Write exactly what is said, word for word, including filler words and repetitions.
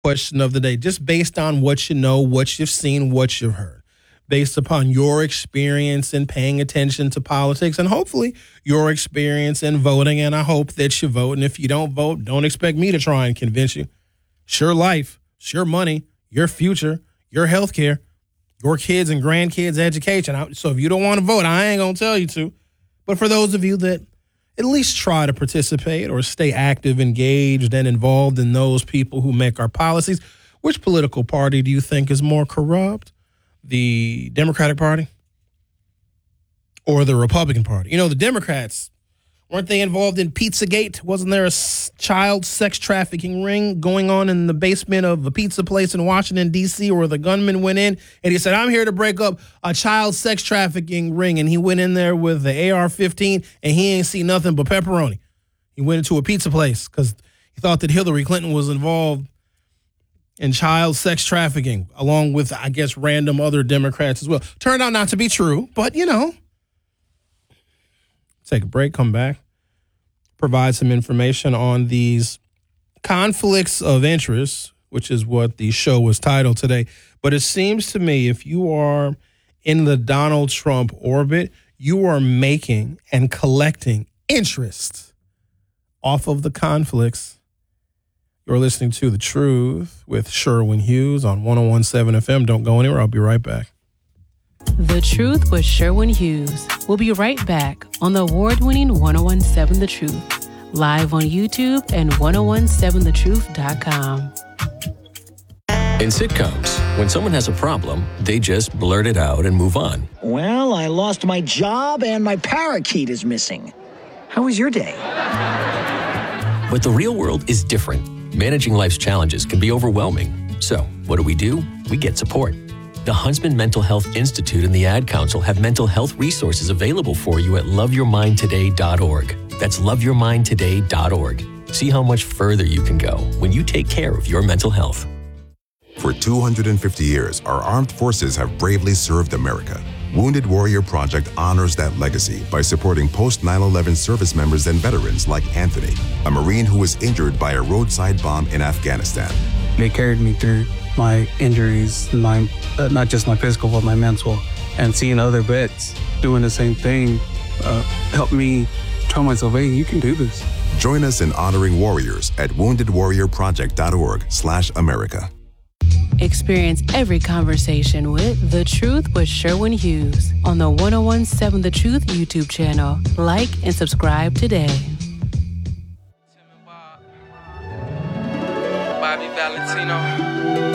question of the day, just based on what you know, what you've seen, what you've heard, based upon your experience in paying attention to politics and hopefully your experience in voting. And I hope that you vote. And if you don't vote, don't expect me to try and convince you. It's your life, it's your money, your future, your health care, your kids' and grandkids' education. So if you don't want to vote, I ain't going to tell you to. But for those of you that at least try to participate or stay active, engaged, and involved in those people who make our policies, which political party do you think is more corrupt? The Democratic Party or the Republican Party? You know, the Democrats, weren't they involved in Pizzagate? Wasn't there a child sex trafficking ring going on in the basement of a pizza place in Washington, D C, where the gunman went in and he said, I'm here to break up a child sex trafficking ring. And he went in there with the A R fifteen and he ain't see nothing but pepperoni. He went into a pizza place because he thought that Hillary Clinton was involved in child sex trafficking, along with, I guess, random other Democrats as well. Turned out not to be true, but, you know. Take a break, come back, provide some information on these conflicts of interest, which is what the show was titled today. But it seems to me if you are in the Donald Trump orbit, you are making and collecting interest off of the conflicts. You're listening to The Truth with Sherwin Hughes on one oh one point seven F M. Don't go anywhere. I'll be right back. The Truth with Sherwin Hughes. We'll be right back on the award-winning one oh one point seven The Truth, live on YouTube and ten seventeen the truth dot com. In sitcoms, when someone has a problem, they just blurt it out and move on. Well, I lost my job and my parakeet is missing. How was your day? But the real world is different. Managing life's challenges can be overwhelming. So, what do we do? We get support. The Huntsman Mental Health Institute and the Ad Council have mental health resources available for you at love your mind today dot org. That's love your mind today dot org. See how much further you can go when you take care of your mental health. For two hundred fifty years, our armed forces have bravely served America. Wounded Warrior Project honors that legacy by supporting post nine eleven service members and veterans like Anthony, a Marine who was injured by a roadside bomb in Afghanistan. They carried me through my injuries, my uh, not just my physical, but my mental. And seeing other vets doing the same thing uh, helped me tell myself, hey, you can do this. Join us in honoring warriors at wounded warrior project dot org slash America. Experience every conversation with The Truth with Sherwin Hughes on the ten seventeen The Truth YouTube channel. Like and subscribe today. Bobby Valentino.